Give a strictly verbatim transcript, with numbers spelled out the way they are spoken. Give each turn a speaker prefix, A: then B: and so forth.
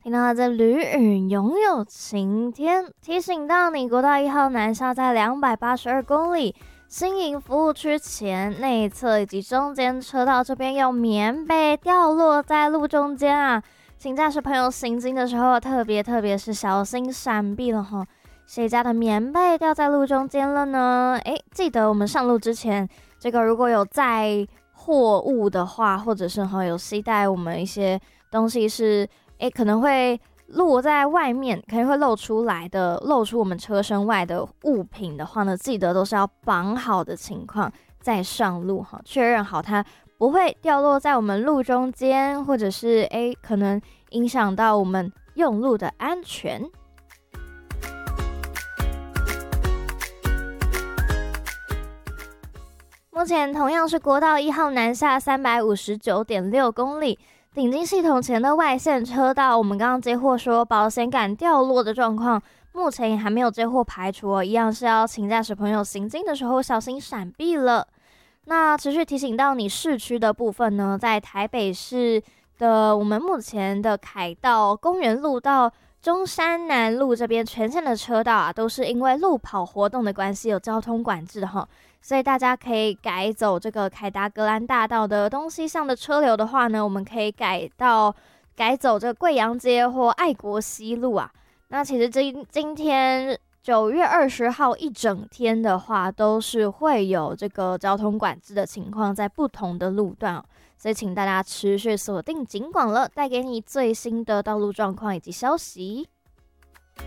A: 听到这吕雨拥有晴天，提醒到你国道一号南下在两百八十二公里新营服务区前内侧以及中间车道这边有棉被掉落在路中间啊，请驾驶朋友行经的时候特别特别是小心闪避了齁。谁家的棉被掉在路中间了呢？诶，记得我们上路之前，这个如果有载货物的话，或者是齁有携带我们一些东西是诶可能会落在外面，可能会露出来的，露出我们车身外的物品的话呢，记得都是要绑好的情况再上路哈，确认好它不会掉落在我们路中间，或者是诶可能影响到我们用路的安全。目前同样是国道一号南下三百五十九点六公里。顶进系统前的外线车道，我们刚刚接获说保险杆掉落的状况，目前也还没有接获排除哦，一样是要请驾驶朋友行经的时候小心闪避了。那持续提醒到你市区的部分呢，在台北市的我们目前的凯道、公园路到中山南路这边全线的车道啊，都是因为路跑活动的关系有交通管制哈。所以大家可以改走这个凯达格兰大道的东西向的车流的话呢，我们可以改到改走这个贵阳街或爱国西路啊。那其实今今天九月二十号一整天的话，都是会有这个交通管制的情况在不同的路段哦，所以请大家持续锁定警广了，带给你最新的道路状况以及消息。